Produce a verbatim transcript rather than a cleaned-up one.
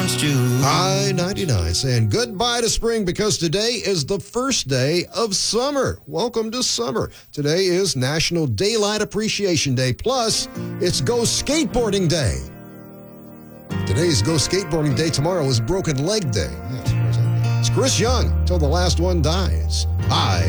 I ninety-nine saying goodbye to spring because today is the first day of summer. Welcome to summer. Today is National Daylight Appreciation Day. Plus, it's Go Skateboarding Day. Today's Go Skateboarding Day. Tomorrow is Broken Leg Day. Yes, it's Chris Young till the last one dies. I